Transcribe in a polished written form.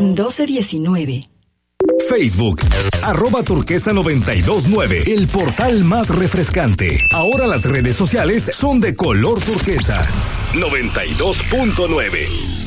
1219. Facebook, @turquesa929, el portal más refrescante. Ahora las redes sociales son de color turquesa. 92.9.